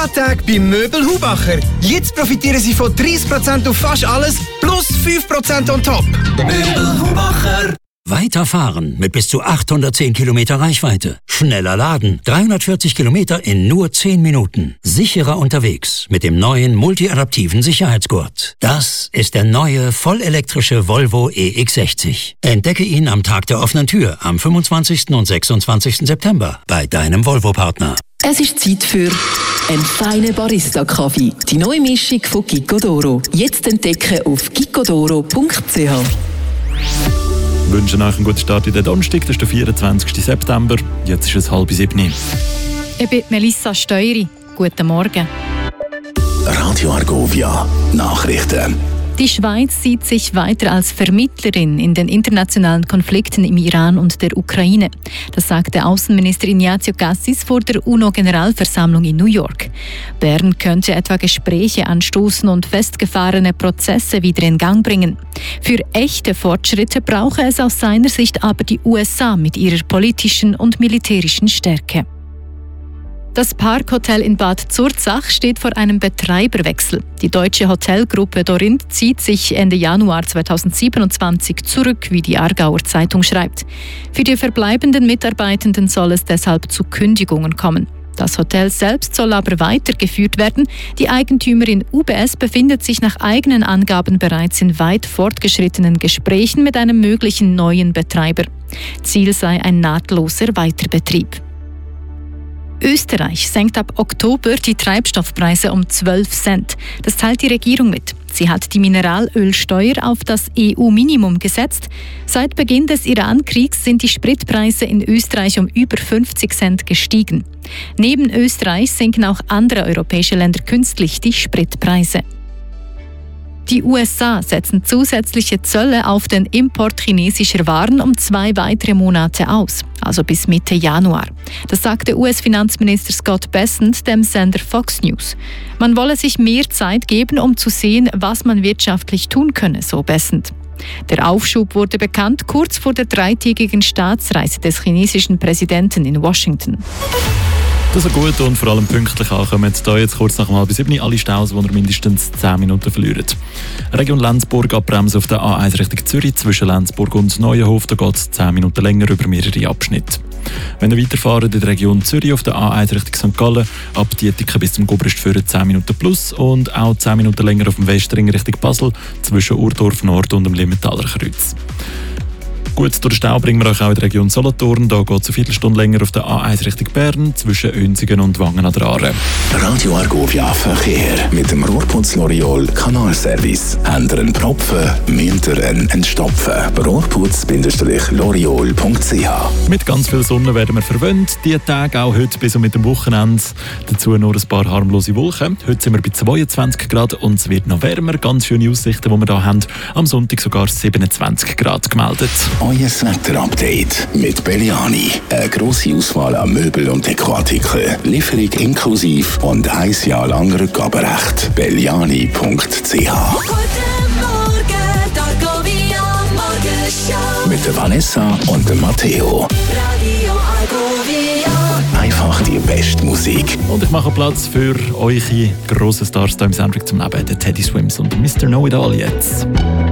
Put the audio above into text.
Rabatttag bei Möbel Hubacher. Jetzt profitieren Sie von 30% auf fast alles plus 5% on top. Möbel Hubacher. Weiterfahren mit bis zu 810 Kilometer Reichweite. Schneller laden. 340 Kilometer in nur 10 Minuten. Sicherer unterwegs mit dem neuen multiadaptiven Sicherheitsgurt. Das ist der neue vollelektrische Volvo EX60. Entdecke ihn am Tag der offenen Tür am 25. und 26. September bei deinem Volvo-Partner. Es ist Zeit für einen feinen Barista-Kaffee. Die neue Mischung von Gicodoro. Jetzt entdecken auf gicodoro.ch. Wir wünschen euch einen guten Start in den Donnerstag, das ist der 24. September. Jetzt ist es 6:30. Ich bin Melissa Steueri. Guten Morgen. Radio Argovia, Nachrichten. Die Schweiz sieht sich weiter als Vermittlerin in den internationalen Konflikten im Iran und der Ukraine. Das sagte Außenminister Ignazio Cassis vor der UNO-Generalversammlung in New York. Bern könnte etwa Gespräche anstoßen und festgefahrene Prozesse wieder in Gang bringen. Für echte Fortschritte brauche es aus seiner Sicht aber die USA mit ihrer politischen und militärischen Stärke. Das Parkhotel in Bad Zurzach steht vor einem Betreiberwechsel. Die deutsche Hotelgruppe Dorint zieht sich Ende Januar 2027 zurück, wie die Aargauer Zeitung schreibt. Für die verbleibenden Mitarbeitenden soll es deshalb zu Kündigungen kommen. Das Hotel selbst soll aber weitergeführt werden. Die Eigentümerin UBS befindet sich nach eigenen Angaben bereits in weit fortgeschrittenen Gesprächen mit einem möglichen neuen Betreiber. Ziel sei ein nahtloser Weiterbetrieb. Österreich senkt ab Oktober die Treibstoffpreise um 12 Cent. Das teilt die Regierung mit. Sie hat die Mineralölsteuer auf das EU-Minimum gesetzt. Seit Beginn des Iran-Kriegs sind die Spritpreise in Österreich um über 50 Cent gestiegen. Neben Österreich senken auch andere europäische Länder künstlich die Spritpreise. Die USA setzen zusätzliche Zölle auf den Import chinesischer Waren um 2 weitere Monate aus, also bis Mitte Januar. Das sagte US-Finanzminister Scott Bessent dem Sender Fox News. Man wolle sich mehr Zeit geben, um zu sehen, was man wirtschaftlich tun könne, so Bessent. Der Aufschub wurde bekannt kurz vor der 3-tägigen Staatsreise des chinesischen Präsidenten in Washington. Das ist gut und vor allem pünktlich ankommen. Hier jetzt kurz nach 6:30 alle Staus, wo ihr mindestens 10 Minuten verlieren. Region Lenzburg abbremsen auf der A1 Richtung Zürich zwischen Lenzburg und Neuenhof. Da geht es 10 Minuten länger über mehrere Abschnitte. Wenn ihr weiterfahrt in der Region Zürich auf der A1 Richtung St. Gallen, ab Dietiken bis zum Gobrist führen 10 Minuten plus und auch 10 Minuten länger auf dem Westring Richtung Basel zwischen Urdorf Nord und dem Limmentaler Kreuz. Gut, durch den Stau bringen wir euch auch in der Region Solothurn. Da geht es eine Viertelstunde länger auf der A1 Richtung Bern, zwischen Önsigen und Wangen an der Aare. Radio Argovia Verkehr mit dem Rohrputz L'Oreal Kanalservice. Habt ihr einen Propfen, müsst ihr einen entstopfen. Rohrputz-L'Oreal.ch. Mit ganz viel Sonne werden wir verwöhnt. Die Tage auch heute bis und mit dem Wochenende. Dazu nur ein paar harmlose Wolken. Heute sind wir bei 22 Grad und es wird noch wärmer. Ganz schöne Aussichten, die wir hier haben. Am Sonntag sogar 27 Grad gemeldet. Euer Wetter-Update mit Belliani. Eine grosse Auswahl an Möbel- und Dekoartikeln. Lieferung inklusive und 1 Jahr lang Rückgaberecht. Belliani.ch. Guten Morgen, Argovia Morgenshow. Mit der Vanessa und dem Matteo. Radio Argovia. Einfach die beste Musik. Und ich mache Platz für eure grossen Stars hier im Soundtrack zum Leben. Der Teddy Swims und Mr. Know-It-All jetzt.